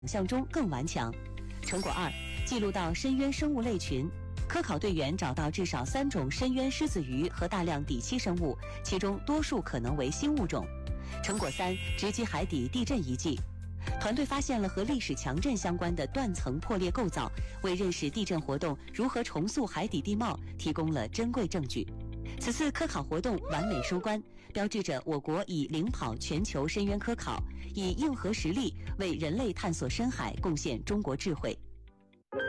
象中更顽强。成果2，记录到深渊生物类群。科考队员找到至少3种深渊狮子鱼和大量底栖生物，其中多数可能为新物种。成果3，直击海底地震遗迹。团队发现了和历史强震相关的断层破裂构造，为认识地震活动如何重塑海底地貌提供了珍贵证据。此次科考活动完美收官，标志着我国已领跑全球深渊科考，以硬核实力为人类探索深海贡献中国智慧。